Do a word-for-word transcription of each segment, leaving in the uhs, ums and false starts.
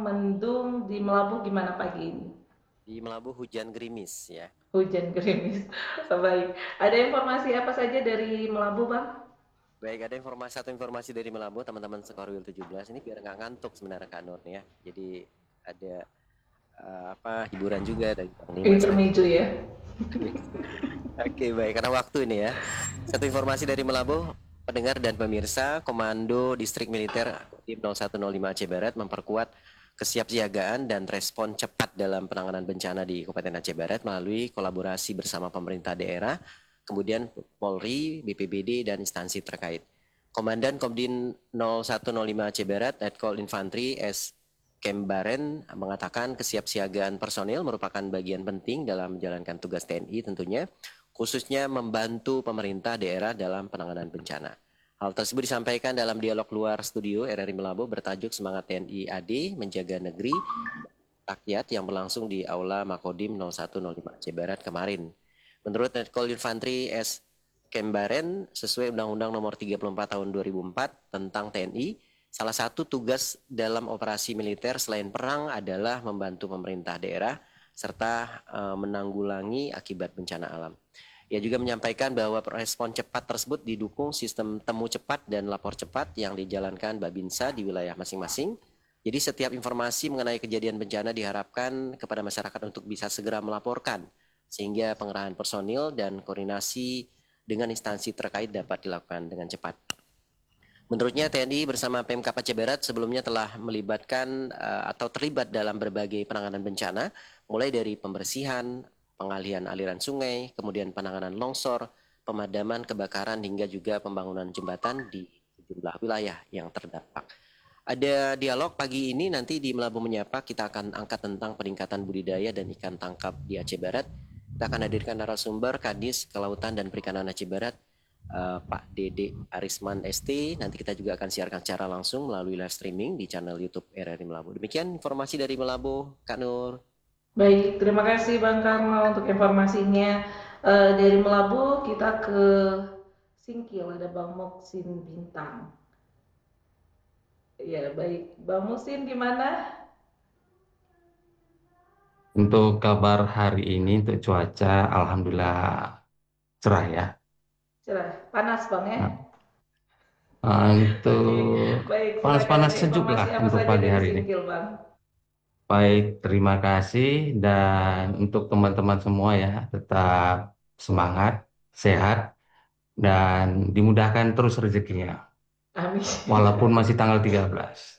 mendung, di Melabuh gimana pagi ini? Di Melabuh hujan gerimis ya. Hujan gerimis. Baik. Ada informasi apa saja dari Melabuh, Bang? Baik, ada informasi satu informasi dari Melabuh teman-teman Sekorwil tujuh belas ini biar nggak ngantuk sebenarnya Kak Nur ya. Jadi ada eh, apa hiburan juga dari Panglima sekali. Intermezzo ya. Oke, baik karena waktu ini ya. Satu informasi dari Melabuh, pendengar dan pemirsa, Komando Distrik Militer Kodim nol satu nol lima Aceh Barat memperkuat kesiapsiagaan dan respon cepat dalam penanganan bencana di Kabupaten Aceh Barat melalui kolaborasi bersama pemerintah daerah, kemudian Polri, B P B D, dan instansi terkait. Komandan Komdin nol satu nol lima Aceh Barat, Letkol Infantri S. Kembaren mengatakan kesiapsiagaan personil merupakan bagian penting dalam menjalankan tugas T N I tentunya, khususnya membantu pemerintah daerah dalam penanganan bencana. Hal tersebut disampaikan dalam dialog luar studio R R I Melabuh bertajuk Semangat T N I A D Menjaga Negeri Rakyat yang berlangsung di Aula Makodim nol satu nol lima Aceh Barat kemarin. Menurut Letkol Infantri S. Kembaren, sesuai Undang-Undang Nomor tiga puluh empat Tahun dua ribu empat tentang T N I, salah satu tugas dalam operasi militer selain perang adalah membantu pemerintah daerah serta e, menanggulangi akibat bencana alam. Ia juga menyampaikan bahwa respon cepat tersebut didukung sistem temu cepat dan lapor cepat yang dijalankan Babinsa di wilayah masing-masing. Jadi setiap informasi mengenai kejadian bencana diharapkan kepada masyarakat untuk bisa segera melaporkan, sehingga pengerahan personil dan koordinasi dengan instansi terkait dapat dilakukan dengan cepat. Menurutnya T N I bersama Pemkab Aceh Barat sebelumnya telah melibatkan uh, atau terlibat dalam berbagai penanganan bencana, mulai dari pembersihan, pengalihan aliran sungai, kemudian penanganan longsor, pemadaman kebakaran, hingga juga pembangunan jembatan di sejumlah wilayah yang terdampak. Ada dialog pagi ini nanti di Melabuh Menyapa, kita akan angkat tentang peningkatan budidaya dan ikan tangkap di Aceh Barat. Kita akan hadirkan narasumber Kadis Kelautan dan Perikanan Aceh Barat, Uh, Pak Dede Arisman S T. Nanti kita juga akan siarkan secara langsung melalui live streaming di channel YouTube R R I Melabuh. Demikian informasi dari Melabuh, Kak Nur. Baik, terima kasih Bang Karno untuk informasinya. Eh, dari Melabuh kita ke Singkil, ada Bang Moksin Bintang. Ya, baik. Bang Moksin gimana? Untuk kabar hari ini untuk cuaca, alhamdulillah cerah ya. Cerah, panas Bang ya? Nah, Oke, untuk baik. Silakan panas-panas ada sejuk informasi lah apa untuk saja pagi dari hari ini. Singkil Bang? Baik, terima kasih dan untuk teman-teman semua ya, tetap semangat, sehat, dan dimudahkan terus rezekinya, Amin. walaupun masih tanggal tiga belas.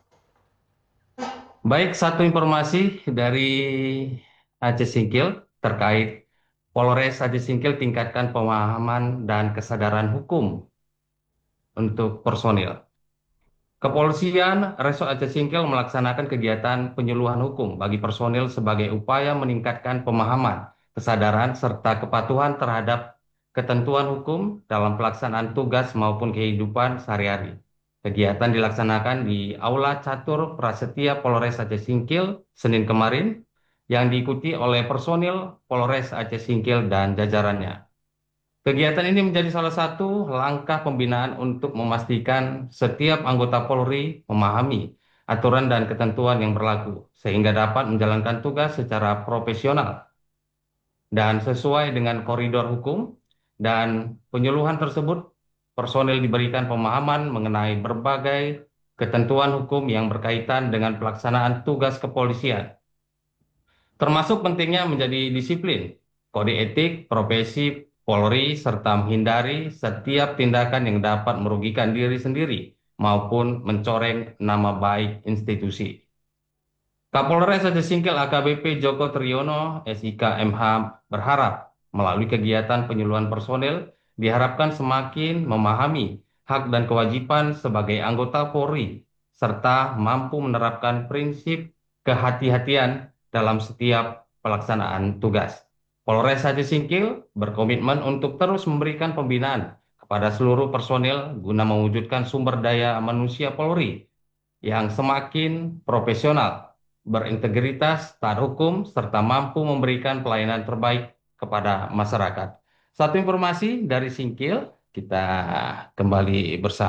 Baik, satu informasi dari Aceh Singkil terkait Polres Aceh Singkil tingkatkan pemahaman dan kesadaran hukum untuk personil. Kepolisian Resort Aceh Singkil melaksanakan kegiatan penyuluhan hukum bagi personil sebagai upaya meningkatkan pemahaman, kesadaran, serta kepatuhan terhadap ketentuan hukum dalam pelaksanaan tugas maupun kehidupan sehari-hari. Kegiatan dilaksanakan di Aula Catur Prasetya Polres Aceh Singkil Senin kemarin yang diikuti oleh personil Polres Aceh Singkil dan jajarannya. Kegiatan ini menjadi salah satu langkah pembinaan untuk memastikan setiap anggota Polri memahami aturan dan ketentuan yang berlaku, sehingga dapat menjalankan tugas secara profesional dan sesuai dengan koridor hukum. Dan penyuluhan tersebut, personil diberikan pemahaman mengenai berbagai ketentuan hukum yang berkaitan dengan pelaksanaan tugas kepolisian, termasuk pentingnya menjadi disiplin, kode etik, profesi Polri, serta menghindari setiap tindakan yang dapat merugikan diri sendiri maupun mencoreng nama baik institusi. Kapolres Aceh Singkil A K B P Joko Triyono S I K M H berharap melalui kegiatan penyuluhan personil diharapkan semakin memahami hak dan kewajiban sebagai anggota Polri serta mampu menerapkan prinsip kehati-hatian dalam setiap pelaksanaan tugas. Polres Aceh Singkil berkomitmen untuk terus memberikan pembinaan kepada seluruh personil guna mewujudkan sumber daya manusia Polri yang semakin profesional, berintegritas, taat hukum, serta mampu memberikan pelayanan terbaik kepada masyarakat. Satu informasi dari Singkil, kita kembali bersama.